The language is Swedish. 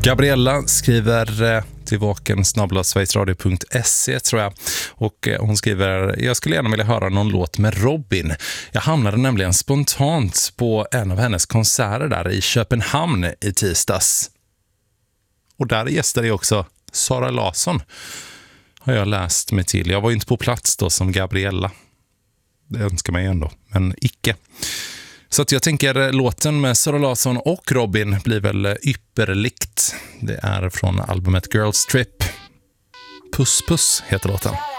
Gabriella skriver till vaken@sverigesradio.se tror jag. Och hon skriver: jag skulle gärna vilja höra någon låt med Robin. Jag hamnade nämligen spontant på en av hennes konserter där i Köpenhamn i tisdags. Och där gästade jag också Sara Larsson, har jag läst mig till. Jag var ju inte på plats då som Gabriella. Det önskar mig ändå, men icke. Så att jag tänker låten med Sara Larsson och Robin blir väl ypperligt. Det är från albumet Girls Trip. Puss puss heter låten.